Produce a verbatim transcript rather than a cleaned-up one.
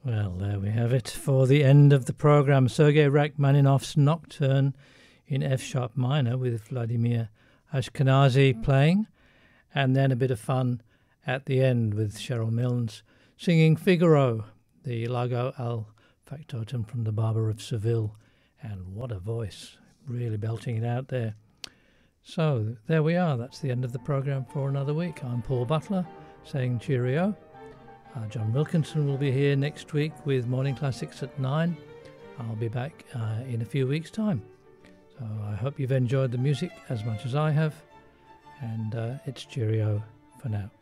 Well, there we have it for the end of the program. Sergei Rachmaninoff's Nocturne in F sharp minor with Vladimir Ashkenazy playing, and then a bit of fun at the end with Cheryl Milnes singing Figaro, the Largo al Factotum from the Barber of Seville. And what a voice, really belting it out there. So there we are, that's the end of the program for another week. I'm Paul Butler saying cheerio. Uh, John Wilkinson will be here next week with Morning Classics at nine. I'll be back uh, in a few weeks' time. So I hope you've enjoyed the music as much as I have, and uh, it's cheerio for now.